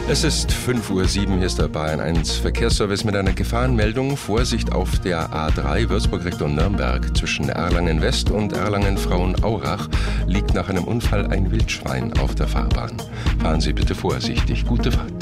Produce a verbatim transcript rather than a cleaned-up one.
Es ist fünf Uhr sieben, hier ist der Bayern eins Verkehrsservice mit einer Gefahrenmeldung. Vorsicht auf der A drei Würzburg Richtung Nürnberg. Zwischen Erlangen West und Erlangen Frauenaurach liegt nach einem Unfall ein Wildschwein auf der Fahrbahn. Fahren Sie bitte vorsichtig. Gute Fahrt.